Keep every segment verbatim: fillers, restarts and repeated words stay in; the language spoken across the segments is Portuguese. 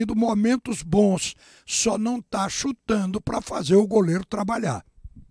momentos bons, só não está chutando para fazer o goleiro trabalhar.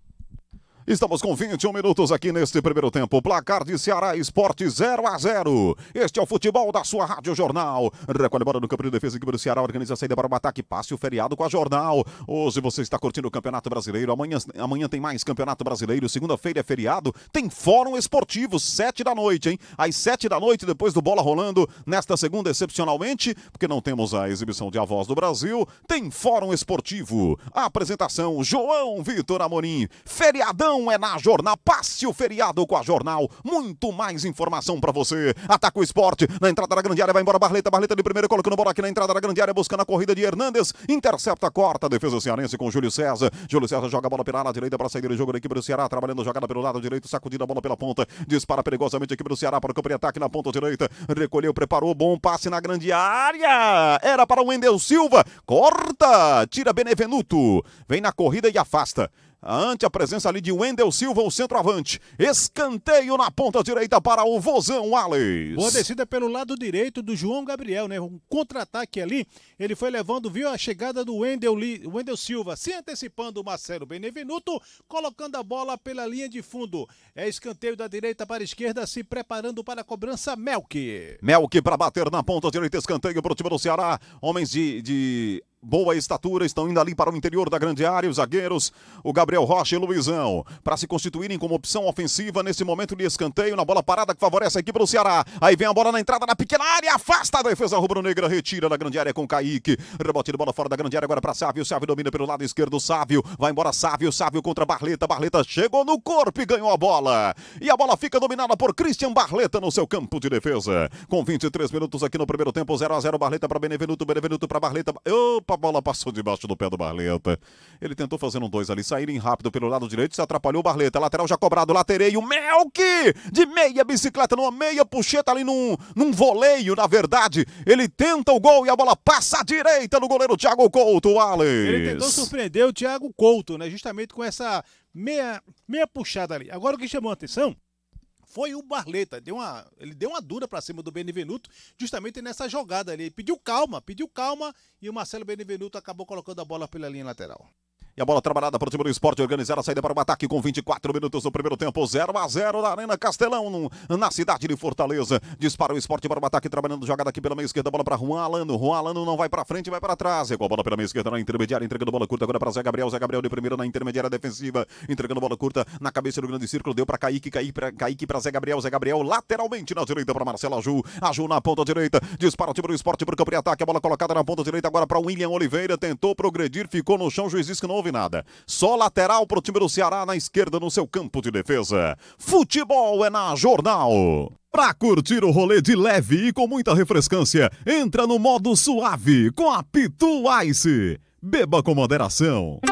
Estamos com vinte e um minutos aqui neste primeiro tempo. Placar de Ceará Esporte zero a zero. Este é o futebol da sua Rádio Jornal. Recolhe bola no campo de defesa, equipe do Ceará organiza a saída para o ataque. Passe o feriado com a Jornal. Hoje você está curtindo o Campeonato Brasileiro. Amanhã, amanhã tem mais Campeonato Brasileiro. Segunda-feira é feriado. Tem Fórum Esportivo, sete da noite, hein? Às sete da noite, depois do Bola Rolando. Nesta segunda, excepcionalmente, porque não temos a exibição de A Voz do Brasil, tem Fórum Esportivo. A apresentação, João Vitor Amorim. Feriadão é na Jornal. Passe o feriado com a Jornal. Muito mais informação pra você. Ataca o esporte. Na entrada da grande área vai embora Barleta. Barleta de primeiro colocando bola aqui na entrada da grande área, buscando a corrida de Hernandes. Intercepta, corta. Defesa cearense com Júlio César. Júlio César joga a bola pela ala direita para sair do jogo da equipe do Ceará. Trabalhando jogada pelo lado direito. Sacudida a bola pela ponta. Dispara perigosamente a equipe do Ceará para o campo de ataque na ponta direita. Recolheu, preparou. Bom passe na grande área. Era para o Wendel Silva. Corta. Tira Benevenuto. Vem na corrida e afasta. Ante a presença ali de Wendel Silva, o centroavante. Escanteio na ponta direita para o Vozão Alex. Boa descida pelo lado direito do João Gabriel, né? Um contra-ataque ali. Ele foi levando, viu a chegada do Wendel, Wendel Silva, se antecipando o Marcelo Benevenuto, colocando a bola pela linha de fundo. É escanteio da direita para a esquerda, se preparando para a cobrança, Melk. Melk para bater na ponta direita, escanteio para o time do Ceará. Homens de... de... boa estatura, estão indo ali para o interior da grande área, os zagueiros, o Gabriel Rocha e o Luizão, para se constituírem como opção ofensiva nesse momento de escanteio, na bola parada que favorece a equipe do Ceará. Aí vem a bola na entrada na pequena área, afasta a defesa rubro-negra, retira da grande área com Kaique, rebote de bola fora da grande área agora para Sávio, Sávio domina pelo lado esquerdo, Sávio, vai embora Sávio, Sávio contra Barleta, Barleta chegou no corpo e ganhou a bola, e a bola fica dominada por Christian Barleta no seu campo de defesa, com vinte e três minutos aqui no primeiro tempo, zero a zero, Barleta para Benevenuto, Benevenuto para Barleta, opa, a bola passou debaixo do pé do Barleta. Ele tentou fazer um dois ali, saírem rápido pelo lado direito, se atrapalhou o Barleta. Lateral já cobrado, latereio, Melk! De meia bicicleta, numa meia puxeta ali num, num voleio, na verdade. Ele tenta o gol e a bola passa à direita do goleiro Thiago Couto, Alex. Ele tentou surpreender o Thiago Couto, né? Justamente com essa meia, meia puxada ali. Agora o que chamou a atenção foi o Barleta, deu uma, ele deu uma dura pra cima do Benevenuto, justamente nessa jogada ali, ele pediu calma, pediu calma, e o Marcelo Benevenuto acabou colocando a bola pela linha lateral. E a bola trabalhada para o time do esporte, organizar a saída para o ataque com vinte e quatro minutos do primeiro tempo, zero a zero na Arena Castelão, no, na cidade de Fortaleza. Dispara o esporte para o ataque, trabalhando jogada aqui pela meia esquerda, bola para Juan Alano. Juan Alano não vai para frente, vai para trás. Igual a bola pela meia esquerda na intermediária, entregando bola curta agora para Zé Gabriel. Zé Gabriel de primeira na intermediária defensiva, entregando bola curta na cabeça do grande círculo, deu para Kaique, Kaique para Kaique para Zé Gabriel. Zé Gabriel lateralmente na direita para Marcelo Aju. Aju na ponta direita, dispara o time do esporte para o campo de ataque, a bola colocada na ponta direita agora para William Oliveira, tentou progredir, ficou no chão, juiz disse que não houve nada. Só lateral para o time do Ceará na esquerda no seu campo de defesa. Futebol é na Jornal. Pra curtir o rolê de leve e com muita refrescância, entra no modo suave com a Pitu Ice. Beba com moderação.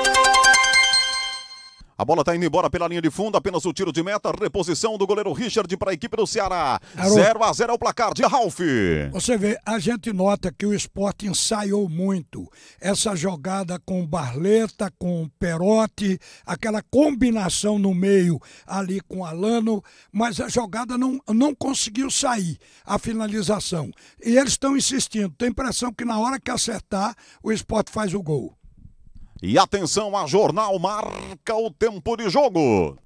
A bola tá indo embora pela linha de fundo, apenas o tiro de meta, reposição do goleiro Richard para a equipe do Ceará. zero a zero é o placar de Ralf. Você vê, a gente nota que o Sport ensaiou muito essa jogada com o Barleta, com o Perotti, aquela combinação no meio ali com o Alano, mas a jogada não, não conseguiu sair, a finalização. E eles estão insistindo, tem impressão que na hora que acertar, o Sport faz o gol. E atenção, a Jornal marca o tempo de jogo.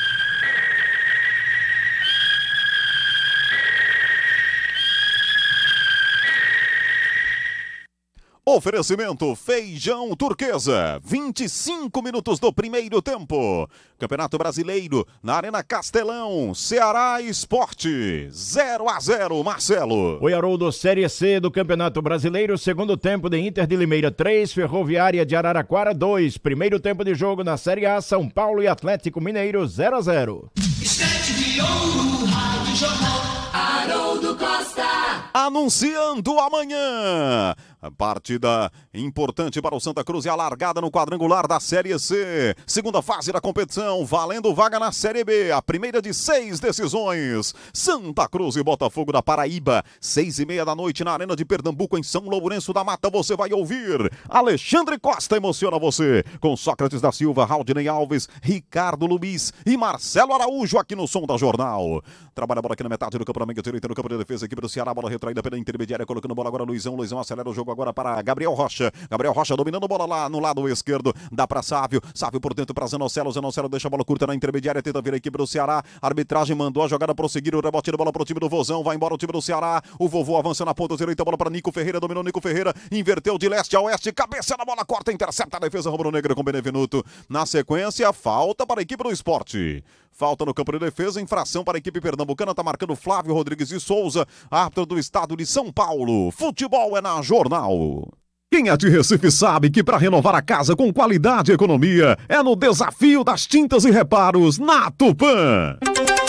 Oferecimento Feijão Turquesa, vinte e cinco minutos do primeiro tempo. Campeonato Brasileiro, na Arena Castelão, Ceará Esporte, zero a zero, Marcelo. O Haroldo, Série C do Campeonato Brasileiro, segundo tempo de Inter de Limeira três, Ferroviária de Araraquara dois. Primeiro tempo de jogo na Série A, São Paulo e Atlético Mineiro zero a zero. Estante de ouro, Rádio Jornal, Haroldo Costa. Anunciando amanhã. A partida importante para o Santa Cruz e a largada no quadrangular da Série C. Segunda fase da competição, valendo vaga na Série B. A primeira de seis decisões. Santa Cruz e Botafogo da Paraíba. Seis e meia da noite na Arena de Pernambuco, em São Lourenço da Mata. Você vai ouvir Alexandre Costa emociona você. Com Sócrates da Silva, Raudinei Alves, Ricardo Luiz e Marcelo Araújo aqui no Som da Jornal. Trabalha a bola aqui na metade do campo, na meia direita, no campo de defesa. Equipe do Ceará, bola retraída pela intermediária, colocando bola agora Luizão. Luizão acelera o jogo agora agora para Gabriel Rocha. Gabriel Rocha dominando a bola lá no lado esquerdo. Dá para Sávio. Sávio por dentro para Zanocelo. Zanocelo deixa a bola curta na intermediária. Tenta vir a equipe do Ceará. A arbitragem mandou a jogada prosseguir. O rebote de bola para o time do Vozão. Vai embora o time do Ceará. O Vovô avança na ponta direita. Bola para Nico Ferreira. Dominou Nico Ferreira. Inverteu de leste a oeste. Cabeça na bola. Corta. Intercepta a defesa rubro-negra com Benevenuto. Na sequência, falta para a equipe do Sport. Falta no campo de defesa, infração para a equipe pernambucana, tá marcando Flávio Rodrigues de Souza, árbitro do estado de São Paulo. Futebol é na Jornal. Quem é de Recife sabe que para renovar a casa com qualidade e economia é no desafio das tintas e reparos na Tupã.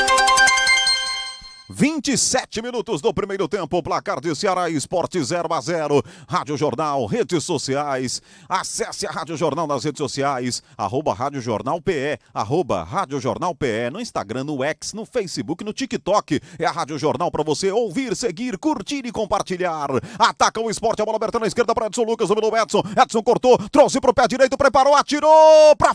vinte e sete minutos do primeiro tempo, placar de Ceará Esporte zero a zero. Rádio Jornal, redes sociais. Acesse a Rádio Jornal nas redes sociais, arroba Rádio Jornal P E, arroba Rádio Jornal P E, no Instagram, no X, no Facebook, no TikTok. É a Rádio Jornal para você ouvir, seguir, curtir e compartilhar. Ataca o Esporte, a bola aberta na esquerda para Edson Lucas, dominou Edson. Edson cortou, trouxe pro pé direito, preparou, atirou pra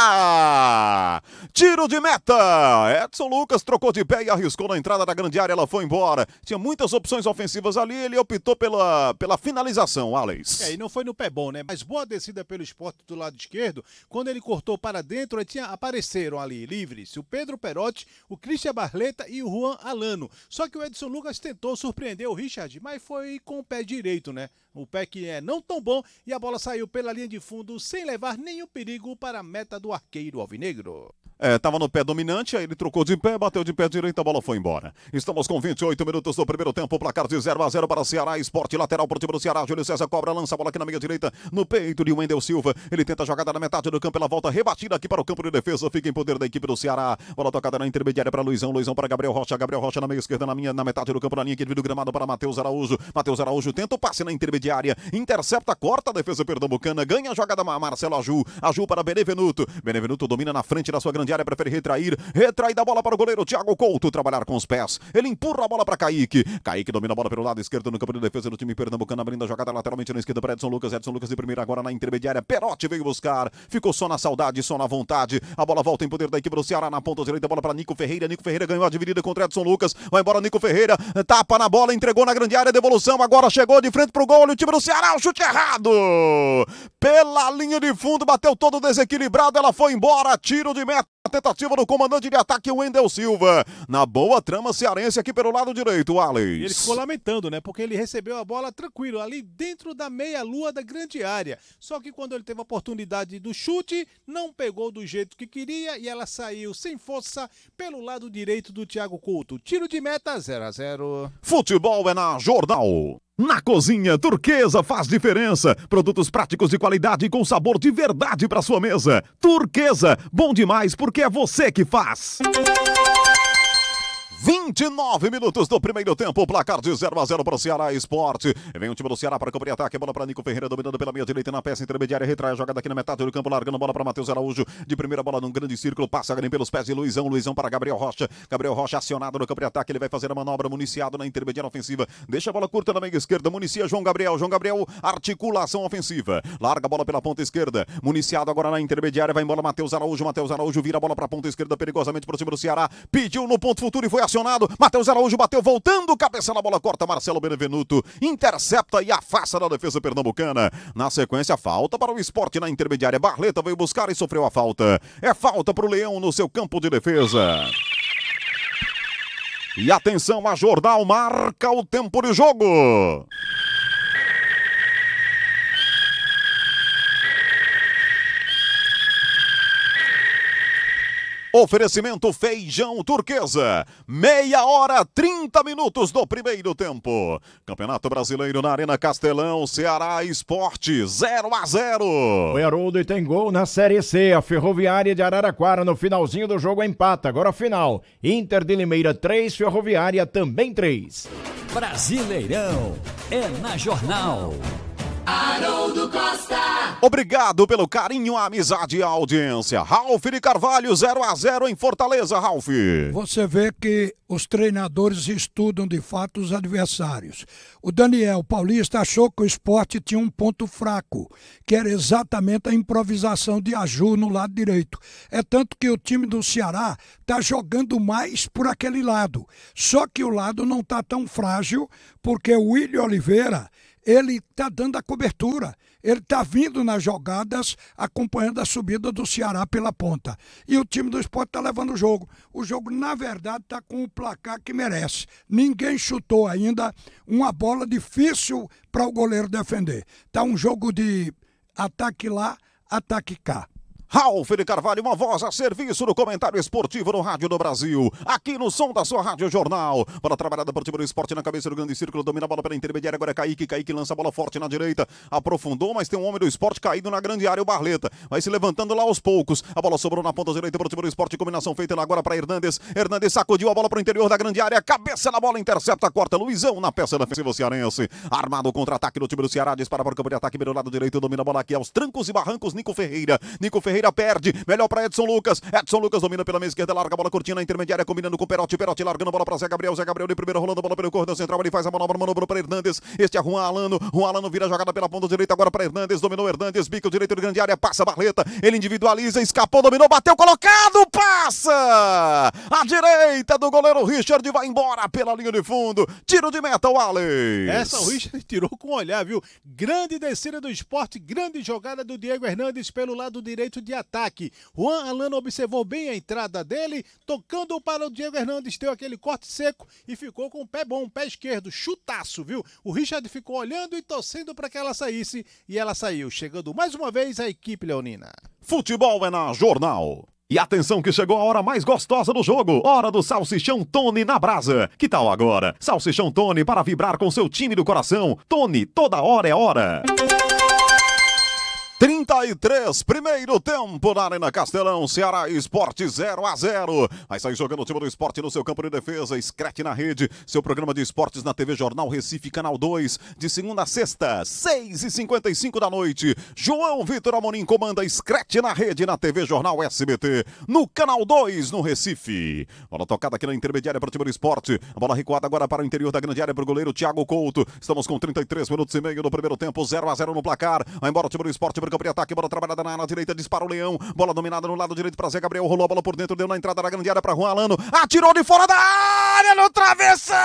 fora! Tiro de meta! Edson Lucas trocou de pé e arriscou na entrada da grande área, ela foi embora. Tinha muitas opções ofensivas ali, ele optou pela, pela finalização, Alex. É, e não foi no pé bom, né? Mas boa descida pelo Sport do lado esquerdo. Quando ele cortou para dentro, ele tinha, apareceram ali livres o Pedro Perotti, o Christian Barleta e o Juan Alano. Só que o Edson Lucas tentou surpreender o Richard, mas foi com o pé direito, né? O pé que é não tão bom e a bola saiu pela linha de fundo sem levar nenhum perigo para a meta do arqueiro alvinegro. É, tava no pé dominante, aí ele trocou de pé, bateu de pé direito, a bola foi embora. Estamos com vinte e oito minutos do primeiro tempo, placar de zero a zero para Ceará Esporte, lateral pro time do Ceará. Júlio César cobra, lança a bola aqui na meia direita, no peito de Wendel Silva. Ele tenta a jogada na metade do campo, ela volta rebatida aqui para o campo de defesa, fica em poder da equipe do Ceará. Bola tocada na intermediária para Luizão, Luizão para Gabriel Rocha, Gabriel Rocha na meia esquerda, na minha, na metade do campo, na linha aqui do gramado para Matheus Araújo. Matheus Araújo tenta o passe na intermediária, intercepta, corta a defesa pernambucana, ganha a jogada Marcelo Aju, Aju para Benevenuto. Benevenuto domina na frente da sua grande área, prefere retrair. Retrai da bola para o goleiro Thiago Couto, trabalhar com os pés. Ele empurra a bola para Kaique. Kaique domina a bola pelo lado esquerdo no campo de defesa do time pernambucano, abrindo a jogada lateralmente na esquerda para Edson Lucas. Edson Lucas de primeira agora na intermediária. Perotti veio buscar. Ficou só na saudade, só na vontade. A bola volta em poder da equipe do Ceará na ponta direita. A bola para Nico Ferreira. Nico Ferreira ganhou a dividida contra Edson Lucas. Vai embora Nico Ferreira. Tapa na bola, entregou na grande área. Devolução. Agora chegou de frente pro gol. Olha o time do Ceará. O chute errado. Pela linha de fundo. Bateu todo desequilibrado. Ela foi embora. Tiro de meta. A tentativa do comandante de ataque, Wendel Silva. Na boa trama cearense aqui pelo lado direito, Alex. E ele ficou lamentando, né? Porque ele recebeu a bola tranquilo, ali dentro da meia-lua da grande área. Só que quando ele teve a oportunidade do chute, não pegou do jeito que queria e ela saiu sem força pelo lado direito do Thiago Couto. Tiro de meta, zero a zero. Futebol é na Jornal. Na cozinha, Turquesa faz diferença. Produtos práticos de qualidade e com sabor de verdade para sua mesa. Turquesa, bom demais porque é você que faz. vinte e nove minutos do primeiro tempo, placar de zero a zero para o Ceará Esporte. Vem o time do Ceará para cobrir ataque, bola para Nico Ferreira, dominando pela meia direita na peça intermediária, retrai a jogada aqui na metade do campo, largando a bola para Matheus Araújo, de primeira bola num grande círculo, passa nem pelos pés de Luizão, Luizão para Gabriel Rocha, Gabriel Rocha acionado no campo de ataque, ele vai fazer a manobra, municiado na intermediária ofensiva, deixa a bola curta na meia esquerda, municia João Gabriel, João Gabriel, articulação ofensiva, larga a bola pela ponta esquerda, municiado agora na intermediária, vai embora Matheus Araújo, Matheus Araújo vira a bola para a ponta esquerda perigosamente para o time do Ceará, pediu no ponto futuro e foi acionado, Matheus Araújo bateu voltando, cabeça na bola, corta Marcelo Benevenuto, intercepta e afasta da defesa pernambucana. Na sequência, falta para o Sport na intermediária. Barleta veio buscar e sofreu a falta. É falta para o Leão no seu campo de defesa. E atenção, a Jornal marca o tempo de jogo. Oferecimento Feijão Turquesa. Meia hora, trinta minutos do primeiro tempo. Campeonato Brasileiro na Arena Castelão. Ceará Esporte, zero a zero. O Haroldo e tem gol na Série C. A Ferroviária de Araraquara no finalzinho do jogo empata. Agora a final. Inter de Limeira três, Ferroviária também três. Brasileirão é na Jornal. Haroldo Costa. Obrigado pelo carinho, a amizade e a audiência. Ralf de Carvalho, zero a zero em Fortaleza, Ralf. Você vê que os treinadores estudam de fato os adversários. O Daniel Paulista achou que o Sport tinha um ponto fraco, que era exatamente a improvisação de Aju no lado direito. É tanto que o time do Ceará está jogando mais por aquele lado. Só que o lado não está tão frágil, porque o William Oliveira, ele está dando a cobertura, ele está vindo nas jogadas acompanhando a subida do Ceará pela ponta. E o time do Sport está levando o jogo. O jogo, na verdade, está com o placar que merece. Ninguém chutou ainda, uma bola difícil para o goleiro defender. Está um jogo de ataque lá, ataque cá. Ralf de Carvalho, uma voz a serviço do comentário esportivo no Rádio do Brasil. Aqui no som da sua Rádio Jornal. Bola trabalhada por time do Esporte na cabeça do grande círculo. Domina a bola pela intermediária. Agora é Kaique. Kaique lança a bola forte na direita. Aprofundou, mas tem um homem do Esporte caído na grande área. O Barleta vai se levantando lá aos poucos. A bola sobrou na ponta direita para o time do Esporte. Combinação feita agora para Hernandes. Hernandes sacudiu a bola para o interior da grande área. Cabeça na bola, intercepta, corta. Luizão na peça defensiva cearense. Armado o contra-ataque do time do Ceará. Dispara para o campo de ataque pelo lado direito. Domina a bola aqui aos trancos e barrancos. Nico Ferreira. Nico Ferreira perde. Melhor para Edson Lucas. Edson Lucas domina pela meia esquerda, larga a bola curtinha na intermediária, combinando com o Perotti. Perotti largando a bola para Zé Gabriel. Zé Gabriel de primeiro rolando a bola pelo cordão central. Ele faz a manobra, manobra para Hernandes. Este é Juan Alano. Juan Alano vira a jogada pela ponta direita agora para Hernandes. Dominou Hernandes, bico direito de grande área, passa a Barleta. Ele individualiza, escapou, dominou, bateu, colocado, passa! A direita do goleiro Richard vai embora pela linha de fundo. Tiro de meta, o Alex. Essa o Richard tirou com o olhar, viu? Grande descida do Sport, grande jogada do Diego Hernandes pelo lado direito de ataque. Juan Alano observou bem a entrada dele, tocando para o Diego Hernandes, deu aquele corte seco e ficou com o pé bom, pé esquerdo, chutaço, viu? O Richard ficou olhando e torcendo para que ela saísse e ela saiu, chegando mais uma vez a equipe leonina. Futebol é na Jornal. E atenção que chegou a hora mais gostosa do jogo, hora do Salsichão Tony na brasa. Que tal agora? Salsichão Tony para vibrar com seu time do coração. Tony, toda hora é hora. trinta e três, primeiro tempo na Arena Castelão, Ceará Esporte zero a zero. Vai sair jogando o time do Esporte no seu campo de defesa, Screte na rede, seu programa de esportes na T V Jornal Recife, Canal dois, de segunda a sexta, seis e cinquenta e cinco da noite. João Vitor Amorim comanda Screte na rede na T V Jornal S B T, no Canal dois, no Recife. Bola tocada aqui na intermediária para o time do Esporte, a bola recuada agora para o interior da grande área para o goleiro Thiago Couto. Estamos com trinta e três minutos e meio no primeiro tempo, zero a zero no placar. Vai embora o time do Esporte para o campo de ataque, bola trabalhada na, na direita, dispara o Leão, bola dominada no lado direito para Zé Gabriel, rolou a bola por dentro, deu na entrada da grande área para Juan Alano, atirou de fora da área no travessão!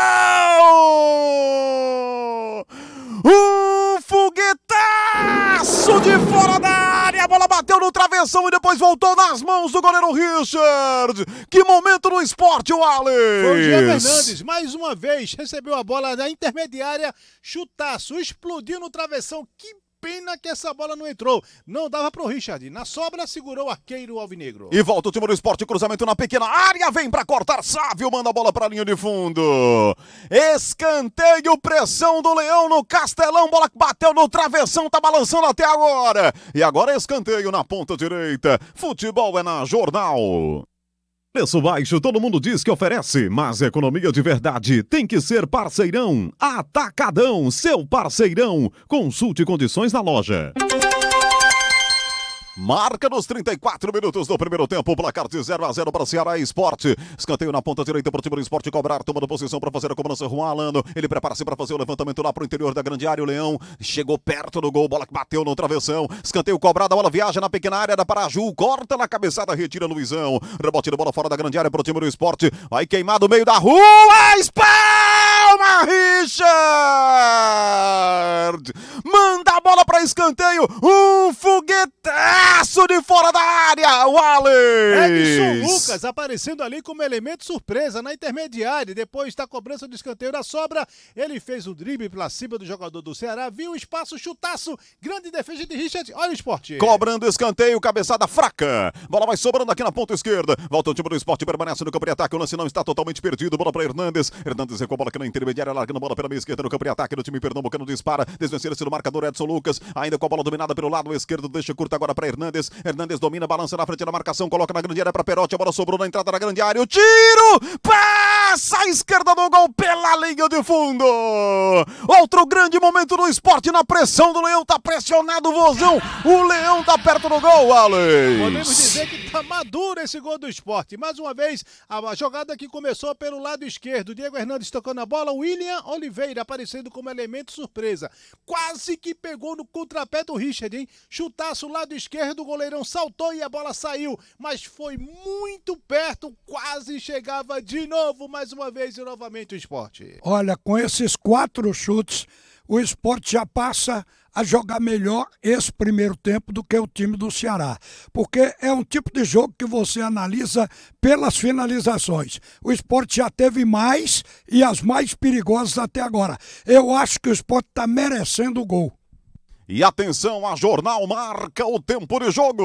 Um foguetaço de fora da área, a bola bateu no travessão e depois voltou nas mãos do goleiro Richard. Que momento no Esporte, o Alex! Foi o Diego Hernandes, mais uma vez, recebeu a bola da intermediária, chutaço, explodiu no travessão, que pena que essa bola não entrou. Não dava pro Richard. Na sobra, segurou o arqueiro alvinegro. E volta o time do Esporte, cruzamento na pequena área. Vem pra cortar, Sávio manda a bola pra linha de fundo. Escanteio, pressão do Leão no Castelão. Bola que bateu no travessão, tá balançando até agora. E agora escanteio na ponta direita. Futebol é na Jornal. Preço baixo, todo mundo diz que oferece, mas economia de verdade tem que ser Parceirão. Atacadão, seu parceirão. Consulte condições na loja. Marca nos trinta e quatro minutos do primeiro tempo, placar de zero a zero para o Ceará Esporte. Escanteio na ponta direita para o time do Esporte cobrar, tomando posição para fazer a cobrança, Juan Alano. Ele prepara-se para fazer o levantamento lá para o interior da grande área. O Leão chegou perto do gol, bola que bateu no travessão. Escanteio cobrado, a bola viaja na pequena área da Paraju, corta na cabeçada, retira Luizão. Rebote de bola fora da grande área para o time do Esporte. Vai queimar do meio da rua, espalma Richard! Manda a bola para escanteio, um foguetaço de fora da área, o Alex! Edson Lucas aparecendo ali como elemento surpresa na intermediária, depois da cobrança do escanteio da sobra, ele fez o drible pela cima do jogador do Ceará, viu o espaço, chutaço, grande defesa de Richard, olha o Esporte. Cobrando escanteio, cabeçada fraca, bola vai sobrando aqui na ponta esquerda, volta o time do Esporte, permanece no campo de ataque, o lance não está totalmente perdido, bola para Hernandes, Hernandes com a bola aqui na intermediária, largando a bola pela meia esquerda no campo de ataque do time pernambucano, dispara, desvencilha-se no marcador Edson Lucas, ainda com a bola dominada pelo lado esquerdo, deixa curta agora para Hernandes, Hernandes domina, balança na frente da marcação, coloca na grande área para Perotti, a bola sobrou na entrada da grande área, o tiro, passa à esquerda do gol pela linha de fundo, outro grande momento do Esporte na pressão do Leão, tá pressionado o Vozão, o Leão tá perto do gol, Alex. Podemos dizer que tá maduro esse gol do Esporte, mais uma vez, a jogada que começou pelo lado esquerdo, Diego Hernandes tocando a bola, William Oliveira aparecendo como elemento surpresa, quase que pegou no contrapé do Richard, hein? Chutaço lado esquerdo, o goleirão saltou e a bola saiu, mas foi muito perto, quase chegava de novo, mais uma vez e novamente o Esporte. Olha, com esses quatro chutes, o Sport já passa a jogar melhor esse primeiro tempo do que o time do Ceará, porque é um tipo de jogo que você analisa pelas finalizações. O Sport já teve mais e as mais perigosas até agora. Eu acho que o Sport está merecendo o gol. E atenção, a Jornal marca o tempo de jogo.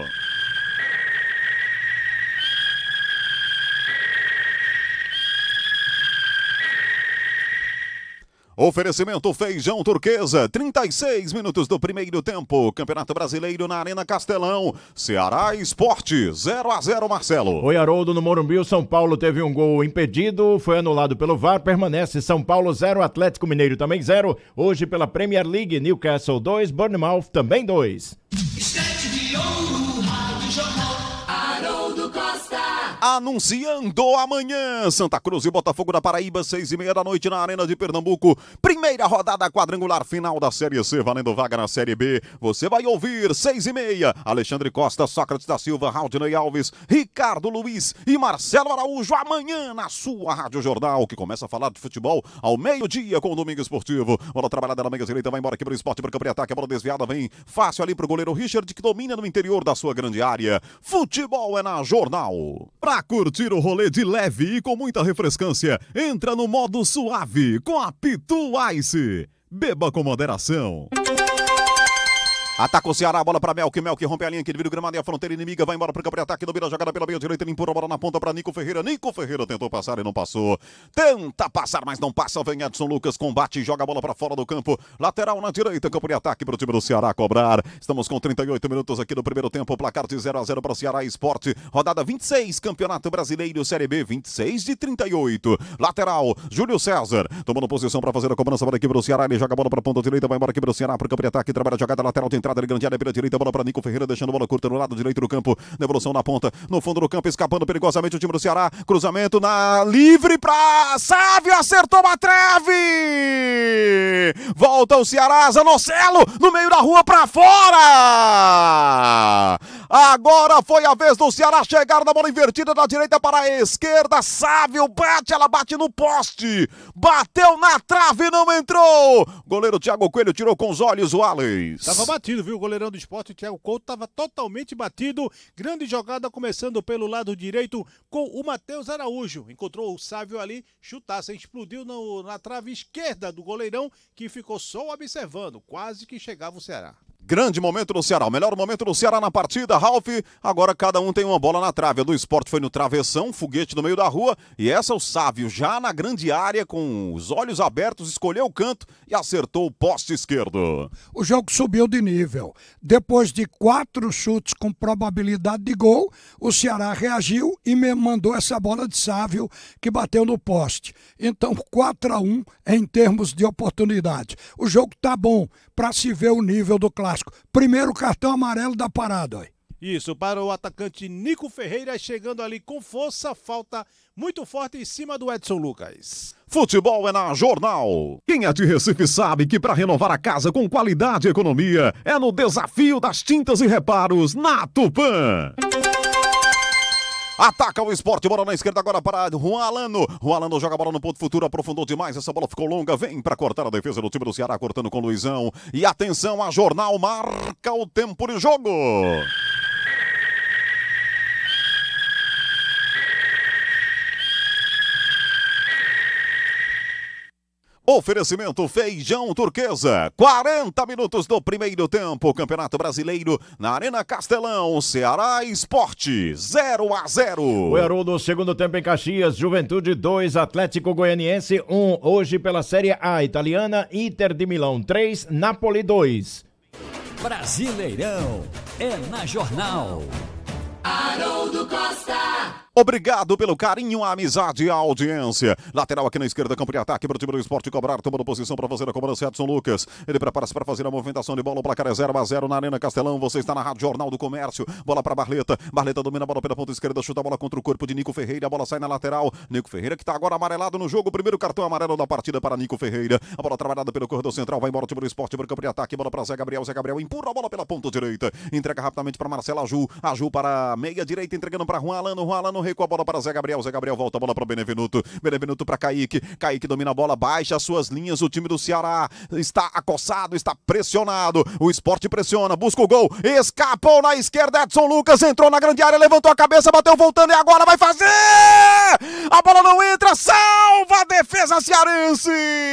Oferecimento Feijão Turquesa, trinta e seis minutos do primeiro tempo. Campeonato Brasileiro na Arena Castelão. Ceará Esporte, zero a zero, Marcelo. Oi, Haroldo, no Morumbi, o São Paulo teve um gol impedido, foi anulado pelo V A R, permanece São Paulo zero, Atlético Mineiro também zero. Hoje pela Premier League, Newcastle dois, Bournemouth também dois. Estante de ouro, Rádio Jornal, Haroldo Costa. Anunciando amanhã, Santa Cruz e Botafogo da Paraíba, seis e meia da noite na Arena de Pernambuco. Primeira rodada quadrangular final da Série C, valendo vaga na Série B. Você vai ouvir, seis e meia, Alexandre Costa, Sócrates da Silva, Raudinei Alves, Ricardo Luiz e Marcelo Araújo. Amanhã na sua Rádio Jornal, que começa a falar de futebol ao meio-dia com o Domingo Esportivo. Bola trabalhada na meia direita, vai embora aqui para o Esporte, para o campo de ataque. A bola desviada vem fácil ali para o goleiro Richard, que domina no interior da sua grande área. Futebol é na Jornal. Pra curtir o rolê de leve e com muita refrescância, entra no modo suave com a Pitu Ice. Beba com moderação. Ataca o Ceará, a bola para Melk, Melk rompe a linha que divide o gramado e a fronteira inimiga, vai embora para o campo de ataque, domina a jogada pela meia direita, ele empurra a bola na ponta para Nico Ferreira, Nico Ferreira tentou passar e não passou, tenta passar, mas não passa, vem Edson Lucas, combate e joga a bola para fora do campo, lateral na direita, campo de ataque para o time do Ceará cobrar. Estamos com trinta e oito minutos aqui no primeiro tempo, placar de zero a zero para o Ceará Esporte, rodada vinte e seis, Campeonato Brasileiro Série B, vinte e seis de trinta e oito, lateral, Júlio César, tomando posição para fazer a cobrança para a equipe do Ceará, ele joga a bola para a ponta direita, vai embora aqui para o Ceará, para o campo de ataque, trabalha a jogada lateral de entrada de grande área pela direita, bola para Nico Ferreira, deixando a bola curta no lado direito do campo, devolução na ponta, no fundo do campo, escapando perigosamente o time do Ceará, cruzamento na livre para Sávio, acertou uma trave, volta o Ceará, Zanocelo, no meio da rua para fora, agora foi a vez do Ceará chegar na bola invertida da direita para a esquerda, Sávio bate, ela bate no poste, bateu na trave, não entrou, goleiro Thiago Coelho tirou com os olhos o Alex. Tava batido, viu? O goleirão do Sport, o Thiago Couto, tava totalmente batido. Grande jogada começando pelo lado direito com o Matheus Araújo. Encontrou o Sávio ali, chutaça, explodiu no, na trave esquerda do goleirão, que ficou só observando. Quase que chegava o Ceará. Grande momento do Ceará, o melhor momento do Ceará na partida, Ralf. Agora cada um tem uma bola na trave. A do Sport foi no travessão, foguete no meio da rua. E essa o Sávio já na grande área, com os olhos abertos, escolheu o canto e acertou o poste esquerdo. O jogo subiu de nível. Depois de quatro chutes com probabilidade de gol, o Ceará reagiu e me mandou essa bola de Sávio que bateu no poste. Então quatro a um em termos de oportunidade. O jogo tá bom para se ver o nível do clássico. Primeiro cartão amarelo da parada. Ó. Isso, para o atacante Nico Ferreira, chegando ali com força, falta muito forte em cima do Edson Lucas. Futebol é na Jornal. Quem é de Recife sabe que para renovar a casa com qualidade e economia é no Desafio das Tintas e Reparos na Tupã. Ataca o Sport, bola na esquerda agora para Juan Alano. Juan Alano joga a bola no ponto futuro, aprofundou demais, essa bola ficou longa, vem para cortar a defesa do time do Ceará, cortando com o Luizão. E atenção, a Jornal marca o tempo de jogo. Oferecimento Feijão Turquesa, quarenta minutos do primeiro tempo, Campeonato Brasileiro na Arena Castelão, Ceará Esporte, zero a zero. O Haroldo, segundo tempo em Caxias, Juventude dois, Atlético Goianiense um, hoje pela Série A italiana, Inter de Milão três, Napoli dois. Brasileirão é na Jornal. Haroldo Costa. Obrigado pelo carinho, a amizade e a audiência. Lateral aqui na esquerda, campo de ataque para o time do Sport cobrar, tomando posição para fazer a cobrança, Edson Lucas. Ele prepara-se para fazer a movimentação de bola, o placar é zero a zero na Arena Castelão. Você está na Rádio Jornal do Comércio. Bola para Barleta. Barleta domina a bola pela ponta esquerda, chuta a bola contra o corpo de Nico Ferreira. A bola sai na lateral. Nico Ferreira que está agora amarelado no jogo. Primeiro cartão amarelo da partida para Nico Ferreira. A bola trabalhada pelo corredor central. Vai embora o time do Sport para o campo de ataque. Bola para Zé Gabriel. Zé Gabriel empurra a bola pela ponta direita. Entrega rapidamente para Marcelo Aju. Aju para a meia direita, entregando para Juan Alano. Juan Alano recua a bola para Zé Gabriel. Zé Gabriel volta a bola para o Benevenuto. Benevenuto para Kaique. Kaique domina a bola, baixa as suas linhas. O time do Ceará está acossado, está pressionado. O Sport pressiona, busca o gol. Escapou na esquerda. Edson Lucas entrou na grande área, levantou a cabeça, bateu voltando e agora vai fazer! A bola não entra, salva a defesa cearense!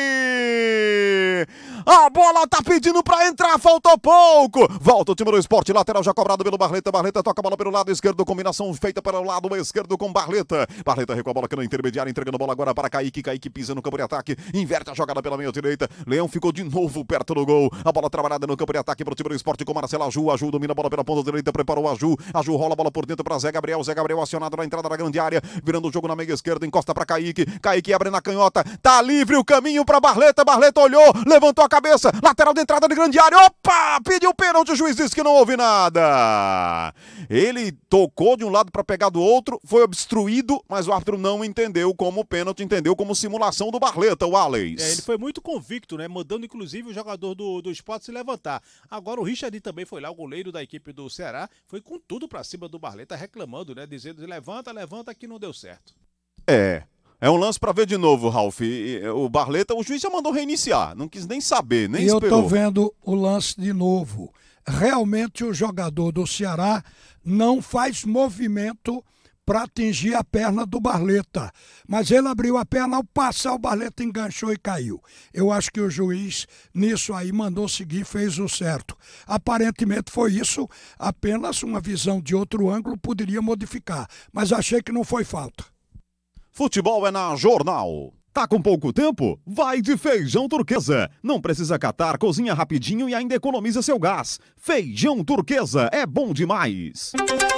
A bola tá pedindo pra entrar, faltou pouco. Volta o time do Sport, lateral já cobrado pelo Barleta. Barleta toca a bola pelo lado esquerdo, combinação feita pelo lado esquerdo com Barleta. Barleta recua a bola aqui na intermediária, entregando a bola agora para Kaique. Kaique pisa no campo de ataque, inverte a jogada pela meia direita. Leão ficou de novo perto do gol. A bola trabalhada no campo de ataque pro time do Sport com Marcelo Aju. Aju domina a bola pela ponta direita, preparou a Aju. Aju rola a bola por dentro para Zé Gabriel. Zé Gabriel acionado na entrada da grande área, virando o jogo na meia esquerda, encosta para Kaique. Kaique abre na canhota, tá livre o caminho para Barleta. Barleta olhou, levantou a cabeça, lateral de entrada de grande área, opa, pediu pênalti, o juiz disse que não houve nada. Ele tocou de um lado para pegar do outro, foi obstruído, mas o árbitro não entendeu como pênalti, entendeu como simulação do Barleta, o Alex. É, ele foi muito convicto, né, mandando inclusive o jogador do, do Sport se levantar. Agora o Richard também foi lá, o goleiro da equipe do Ceará, foi com tudo para cima do Barleta, reclamando, né, dizendo levanta, levanta, que não deu certo. É. É um lance pra ver de novo, Ralf. O Barleta, o juiz já mandou reiniciar. Não quis nem saber, nem e esperou. eu tô vendo o lance de novo. Realmente o jogador do Ceará não faz movimento para atingir a perna do Barleta. Mas ele abriu a perna, ao passar o Barleta enganchou e caiu. Eu acho que o juiz nisso aí mandou seguir, fez o certo. Aparentemente foi isso, apenas uma visão de outro ângulo poderia modificar. Mas achei que não foi falta. Futebol é na Jornal. Tá com pouco tempo? Vai de Feijão Turquesa. Não precisa catar, cozinha rapidinho e ainda economiza seu gás. Feijão Turquesa é bom demais.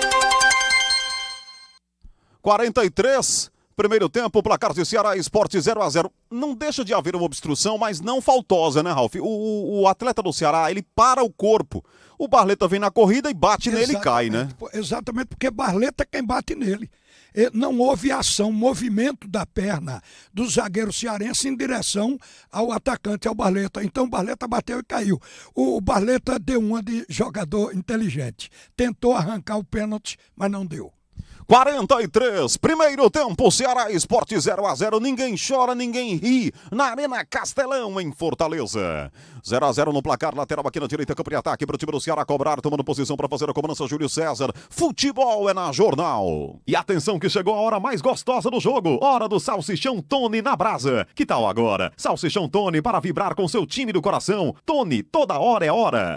quarenta e três, primeiro tempo, placar de Ceará Sport zero a zero. Não deixa de haver uma obstrução, mas não faltosa, né, Ralf? O, o atleta do Ceará, ele para o corpo. O Barleta vem na corrida e bate nele e cai, né? Exatamente, porque Barleta é quem bate nele. Não houve ação, movimento da perna do zagueiro cearense em direção ao atacante, ao Barleta. Então o Barleta bateu e caiu. O Barleta deu uma de jogador inteligente. Tentou arrancar o pênalti, mas não deu. quarenta e três, primeiro tempo, Ceará Sport zero a zero, ninguém chora, ninguém ri, na Arena Castelão, em Fortaleza. zero a zero no placar, lateral aqui na direita, campo de ataque para o time do Ceará cobrar, tomando posição para fazer a cobrança, Júlio César. Futebol é na Jornal. E atenção que chegou a hora mais gostosa do jogo, hora do Salsichão Tony na brasa. Que tal agora? Salsichão Tony para vibrar com seu time do coração. Tony, toda hora é hora.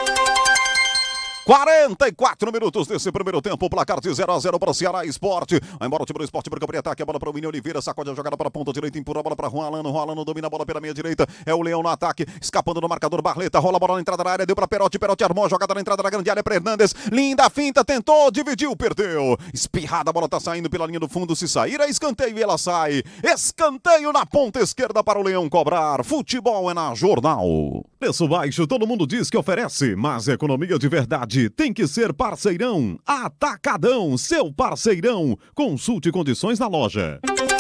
quarenta e quatro minutos desse primeiro tempo, placar de zero a zero para o Ceará Sport. Vai embora o time do Sport para o campo de ataque, a bola para o William Oliveira, sacode a jogada para a ponta direita, empurra a bola para Juan Alano, Juan Alano domina a bola pela meia direita, é o Leão no ataque, escapando do marcador Barleta, rola a bola na entrada da área, deu para Perotti, Perotti armou a jogada na entrada da grande área para Hernandes, linda finta, tentou, dividiu, perdeu, espirrada, a bola tá saindo pela linha do fundo, se sair é escanteio e ela sai, escanteio na ponta esquerda para o Leão cobrar, futebol é na Jornal. Preço baixo, todo mundo diz que oferece, mas economia de verdade tem que ser parceirão. Atacadão, seu parceirão. Consulte condições na loja.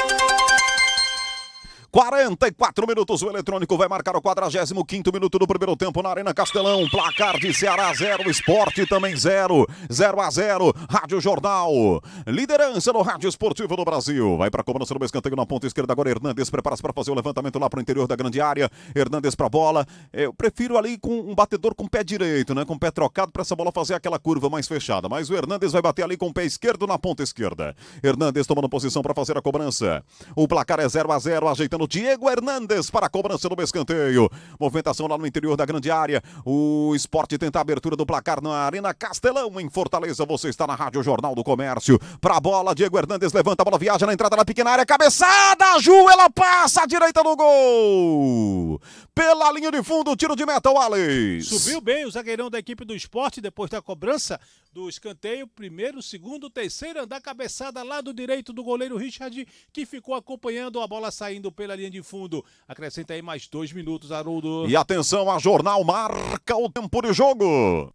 quarenta e quatro minutos, o eletrônico vai marcar o quadragésimo quinto minuto do primeiro tempo na Arena Castelão. Placar de Ceará zero, Sport também zero. zero a zero, Rádio Jornal. Liderança no Rádio Esportivo do Brasil. Vai para a cobrança do escanteio na ponta esquerda. Agora Hernandes prepara-se para fazer o levantamento lá para o interior da grande área. Hernandes para a bola. Eu prefiro ali com um batedor com o pé direito, né? Com o pé trocado para essa bola fazer aquela curva mais fechada. Mas o Hernandes vai bater ali com o pé esquerdo na ponta esquerda. Hernandes tomando posição para fazer a cobrança. O placar é zero a zero, ajeitando Diego Hernandes para a cobrança do escanteio. Movimentação lá no interior da grande área. O Sport tenta a abertura do placar na Arena Castelão, em Fortaleza. Você está na Rádio Jornal do Comércio. Para a bola, Diego Hernandes levanta a bola, viaja na entrada da pequena área. Cabeçada, Ju, ela passa à direita do gol. Pela linha de fundo, tiro de meta, o Alex. Subiu bem o zagueirão da equipe do Sport depois da cobrança do escanteio. Primeiro, segundo, terceiro andar, cabeçada lá do direito do goleiro Richard, que ficou acompanhando a bola saindo pela linha de fundo. Acrescenta aí mais dois minutos, Haroldo. E atenção, a Jornal marca o tempo de jogo.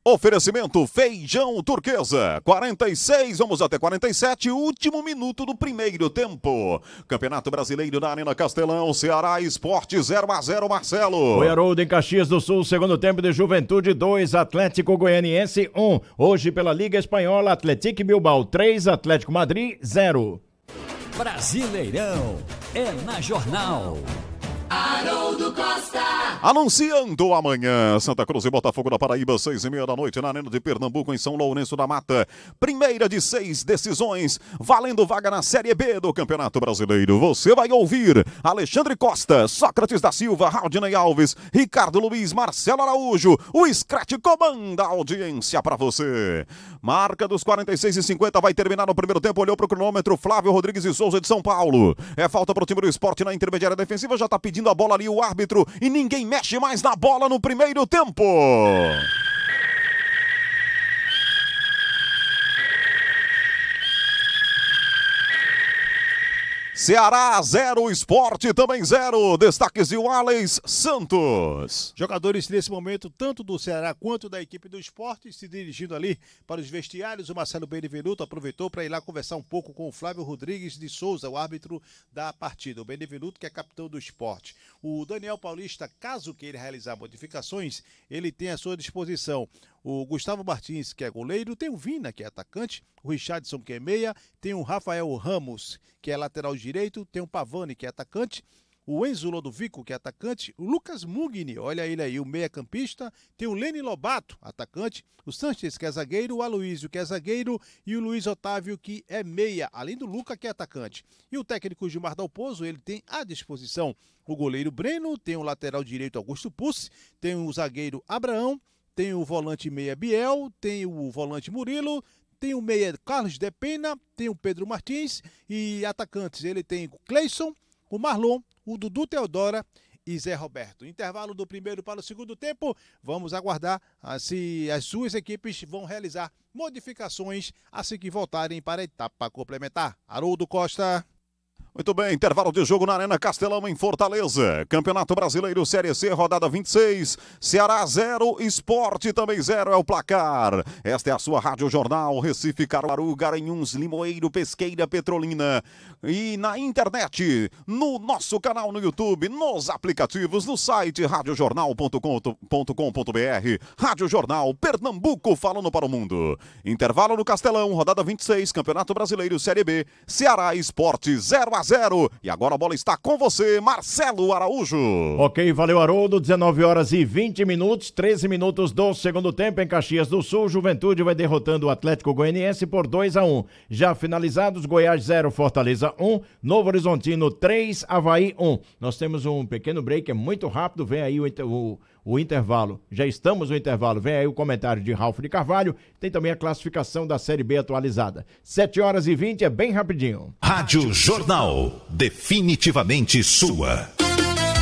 Oferecimento Feijão Turquesa, quarenta e seis, vamos até quarenta e sete, último minuto do primeiro tempo. Campeonato Brasileiro na Arena Castelão, Ceará Esporte zero a zero, Marcelo. Oi, Haroldo, em Caxias do Sul, segundo tempo de Juventude dois, Atlético Goianiense um. Hoje pela Liga Espanhola, Atlético Bilbao três, Atlético Madrid zero. Brasileirão é na Jornal. Haroldo Costa. Anunciando amanhã, Santa Cruz e Botafogo da Paraíba, seis e meia da noite, na Arena de Pernambuco, em São Lourenço da Mata. Primeira de seis decisões, valendo vaga na Série B do Campeonato Brasileiro. Você vai ouvir Alexandre Costa, Sócrates da Silva, Raudinei Alves, Ricardo Luiz, Marcelo Araújo. O Scratch comanda a audiência para você. Marca dos quarenta e seis e cinquenta, vai terminar no primeiro tempo. Olhou para o cronômetro, Flávio Rodrigues e Souza de São Paulo. É falta para o time do Esporte na intermediária defensiva, já está pedindo a bola ali o árbitro e ninguém mexe mais na bola no primeiro tempo. Ceará zero, Esporte também zero. Destaques de Wallace Santos. Jogadores nesse momento, tanto do Ceará quanto da equipe do Esporte, se dirigindo ali para os vestiários. O Marcelo Benevenuto aproveitou para ir lá conversar um pouco com o Flávio Rodrigues de Souza, o árbitro da partida. O Benevenuto, que é capitão do Esporte. O Daniel Paulista, caso queira realizar modificações, ele tem à sua disposição o Gustavo Martins, que é goleiro, tem o Vina, que é atacante, o Richardson, que é meia, tem o Rafael Ramos, que é lateral direito, tem o Pavani, que é atacante, o Enzo Lodovico, que é atacante, o Lucas Mugni, olha ele aí, o meia-campista, tem o Leni Lobato, atacante, o Sanches, que é zagueiro, o Aloísio, que é zagueiro, e o Luiz Otávio, que é meia, além do Luca, que é atacante. E o técnico Gilmar Dalpozo, ele tem à disposição o goleiro Breno, tem o lateral direito Augusto Pussi, tem o zagueiro Abraão, tem o volante meia Biel, tem o volante Murilo, tem o meia Carlos de Pena, tem o Pedro Martins e atacantes ele tem o Cleison, o Marlon, o Dudu Teodora e Zé Roberto. Intervalo do primeiro para o segundo tempo, vamos aguardar se as suas equipes vão realizar modificações assim que voltarem para a etapa complementar. Haroldo Costa. Muito bem, intervalo de jogo na Arena Castelão em Fortaleza. Campeonato Brasileiro Série C, rodada vinte e seis. Ceará zero, Esporte também zero é o placar. Esta é a sua Rádio Jornal, Recife, Caruaru, Garanhuns, Limoeiro, Pesqueira, Petrolina. E na internet, no nosso canal no YouTube, nos aplicativos, no site rádio jornal ponto com ponto b r. Rádio Jornal, Pernambuco, falando para o mundo. Intervalo no Castelão, rodada vinte e seis, Campeonato Brasileiro Série B. Ceará, Esporte zero a zero. E agora a bola está com você, Marcelo Araújo. Ok, valeu, Haroldo. dezenove horas e vinte minutos, treze minutos do segundo tempo em Caxias do Sul. Juventude vai derrotando o Atlético Goianiense por dois a um. Já finalizados, Goiás zero, Fortaleza um, Novo Horizontino três, Avaí um. Nós temos um pequeno break, é muito rápido, vem aí o, o, o intervalo. Já estamos no intervalo, vem aí o comentário de Ralf de Carvalho, tem também a classificação da Série B atualizada. sete horas e vinte, é bem rapidinho. Rádio Jornal, definitivamente sua.